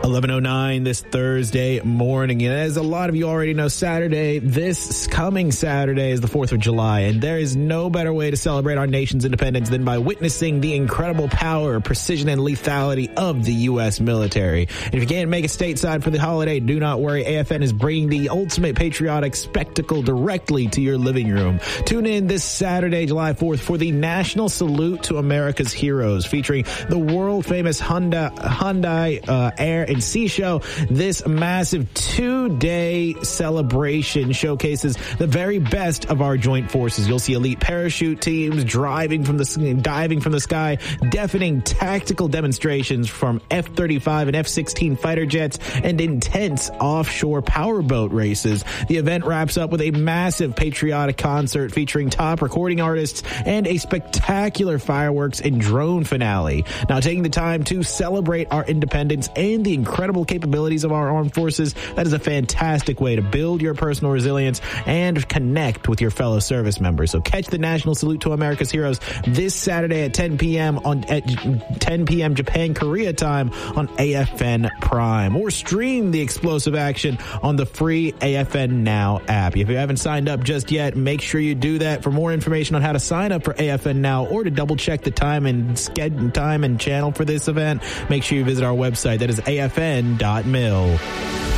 11:09 this Thursday morning. And as a lot of you already know, this coming Saturday is the 4th of July. And there is no better way to celebrate our nation's independence than by witnessing the incredible power, precision, and lethality of the U.S. military. And if you can't make it stateside for the holiday, do not worry. AFN is bringing the ultimate patriotic spectacle directly to your living room. Tune in this Saturday, July 4th, for the National Salute to America's Heroes, featuring the world-famous Hyundai Air and Sea Show. This massive 2-day celebration showcases the very best of our joint forces. You'll see elite parachute teams diving from the sky, deafening tactical demonstrations from F-35 and F-16 fighter jets, and intense offshore powerboat races. The event wraps up with a massive patriotic concert featuring top recording artists and a spectacular fireworks and drone finale. Now, taking the time to celebrate our independence and the incredible capabilities of our armed forces, that is a fantastic way to build your personal resilience and connect with your fellow service members. So catch the National Salute to America's Heroes this Saturday at 10 p.m. Japan Korea time on AFN Prime, or stream the explosive action on the free AFN Now app. If you haven't signed up just yet, make sure you do that. For more information on how to sign up for AFN Now or to double check the time and channel for this event, make sure you visit our website. That is afn.mil.